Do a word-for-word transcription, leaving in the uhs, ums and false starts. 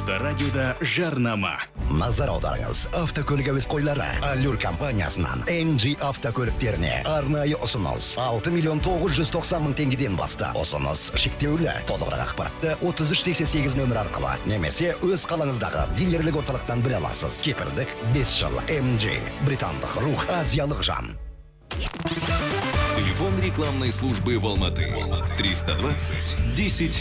Авторадиода жарнама. Назар аударыңыз. Автокөлік әуесқойлары Allure компаниясынан эм джи автокөліктеріне арнайы ұсыныс. алты миллион тоғыз жүз тоқсан мың теңгеден басты. Ұсыныс шектеулі. Толығырақ ақпаратты отыз үш сексен сегіз нөмір арқылы немесе өз қалаңыздағы дилерлік орталықтан біле аласыз. Кепілдік бес жыл. эм джи. Британдық рух, азиялық жан. Телефон рекламной службы в Алматы. триста двадцать десять